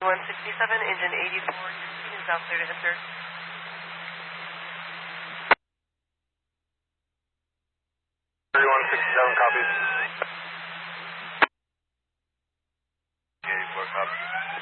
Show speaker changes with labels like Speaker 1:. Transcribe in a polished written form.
Speaker 1: 167, engine 84, you're speeding south clear to head, sir.